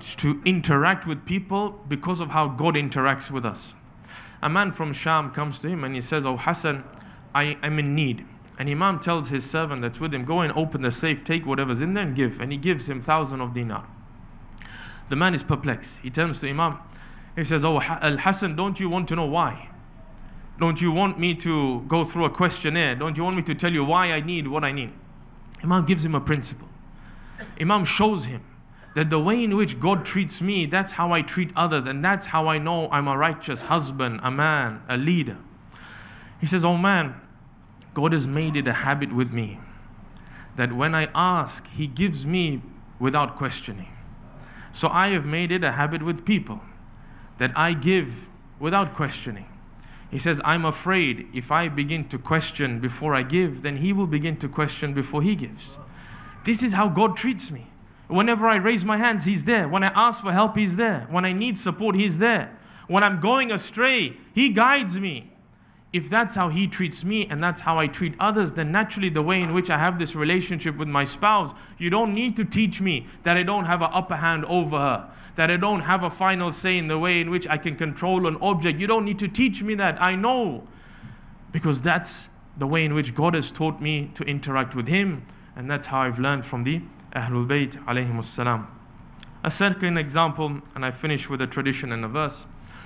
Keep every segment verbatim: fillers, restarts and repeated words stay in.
to interact with people because of how God interacts with us. A man from Sham comes to him and he says, "Oh Hassan, I am in need." And Imam tells his servant that's with him, "Go and open the safe, take whatever's in there and give." And he gives him thousand of dinar. The man is perplexed. He turns to Imam. He says, "Oh Al-Hassan, don't you want to know why? Don't you want me to go through a questionnaire? Don't you want me to tell you why I need what I need?" Imam gives him a principle. Imam shows him that the way in which God treats me, that's how I treat others, and that's how I know I'm a righteous husband, a man, a leader. He says, "Oh man, God has made it a habit with me that when I ask, He gives me without questioning. So I have made it a habit with people that I give without questioning." He says, "I'm afraid if I begin to question before I give, then He will begin to question before He gives." This is how God treats me. Whenever I raise my hands, He's there. When I ask for help, He's there. When I need support, He's there. When I'm going astray, He guides me. If that's how He treats me and that's how I treat others, then naturally the way in which I have this relationship with my spouse, you don't need to teach me that I don't have an upper hand over her, that I don't have a final say in the way in which I can control an object. You don't need to teach me that. I know. Because that's the way in which God has taught me to interact with Him. And that's how I've learned from the Ahlul Bayt alayhimus salam. A second example, and I finish with a tradition and a verse.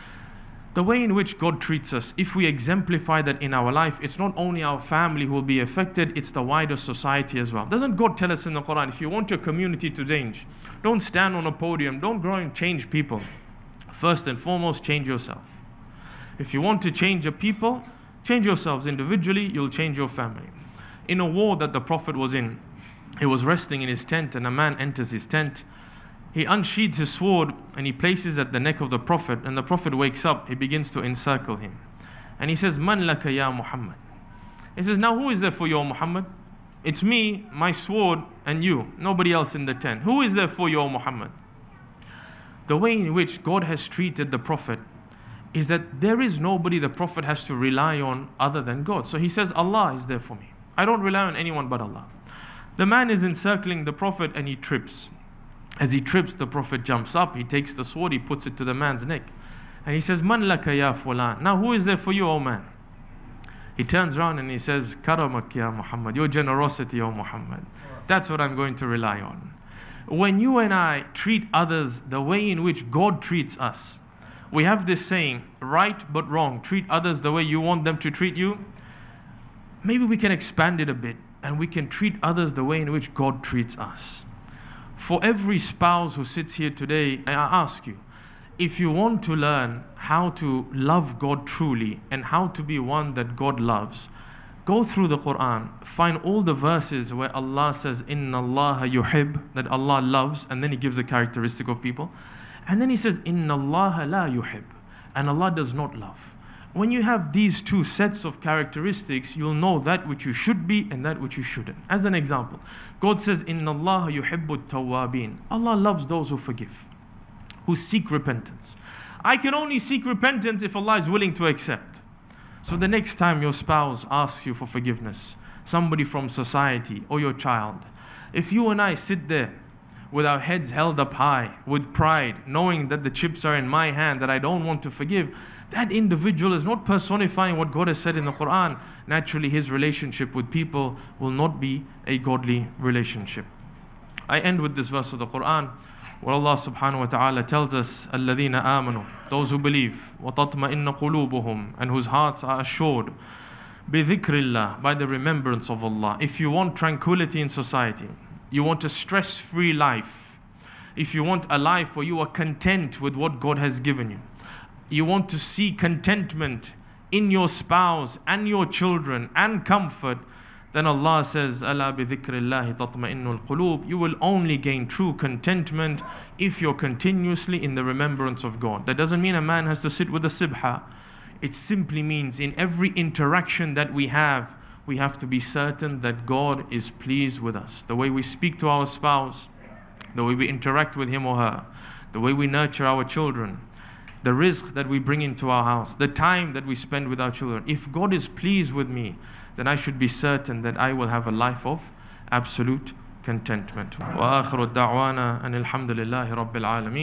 The way in which God treats us, if we exemplify that in our life, it's not only our family who will be affected, it's the wider society as well. Doesn't God tell us in the Quran, if you want your community to change, don't stand on a podium, don't go and change people. First and foremost, change yourself. If you want to change a people, change yourselves individually, you'll change your family. In a war that the Prophet was in, he was resting in his tent and a man enters his tent. He unsheathes his sword and he places it at the neck of the Prophet, and the Prophet wakes up, he begins to encircle him. And he says, "Man laka ya Muhammad?" He says, "Now who is there for you, O Muhammad?" "It's me, my sword, and you. Nobody else in the tent. Who is there for you, O Muhammad?" The way in which God has treated the Prophet is that there is nobody the Prophet has to rely on other than God. So he says, "Allah is there for me. I don't rely on anyone but Allah." The man is encircling the Prophet and he trips. As he trips, the Prophet jumps up, he takes the sword, he puts it to the man's neck. And he says, "Man laka ya fulan?" Now who is there for you, O man? He turns around and he says, "Karamak ya Muhammad," your generosity, O Muhammad. That's what I'm going to rely on. When you and I treat others the way in which God treats us, we have this saying, right but wrong, treat others the way you want them to treat you. Maybe we can expand it a bit and we can treat others the way in which God treats us. For every spouse who sits here today, I ask you, if you want to learn how to love God truly and how to be one that God loves, go through the Quran, find all the verses where Allah says, "Inna Allah yuhib," that Allah loves, and then He gives a characteristic of people. And then He says, "Inna Allah la yuhib," and Allah does not love. When you have these two sets of characteristics, you'll know that which you should be and that which you shouldn't. As an example, God says, "Inna Allah yuhibbu tawwabin." Allah loves those who forgive, who seek repentance. I can only seek repentance if Allah is willing to accept. So the next time your spouse asks you for forgiveness, somebody from society or your child, if you and I sit there with our heads held up high, with pride, knowing that the chips are in my hand, that I don't want to forgive, that individual is not personifying what God has said in the Quran. Naturally, his relationship with people will not be a godly relationship. I end with this verse of the Quran, where Allah subhanahu wa ta'ala tells us, "Alladhina amanu," those who believe, وَتَطْمَئِنَّ قُلُوبُهُمْ, and whose hearts are assured, بِذِكْرِ, by the remembrance of Allah. If you want tranquility in society, you want a stress-free life, if you want a life where you are content with what God has given you, you want to see contentment in your spouse and your children and comfort, then Allah says, "Ala bi dhikrillahi tatma'innul qulub." You will only gain true contentment if you're continuously in the remembrance of God. That doesn't mean a man has to sit with a sibha. It simply means in every interaction that we have, we have to be certain that God is pleased with us. The way we speak to our spouse, the way we interact with him or her, the way we nurture our children, the rizq that we bring into our house, the time that we spend with our children. If God is pleased with me, then I should be certain that I will have a life of absolute contentment. Wa akhiru da'wana anil hamdulillahi rabbil alameen.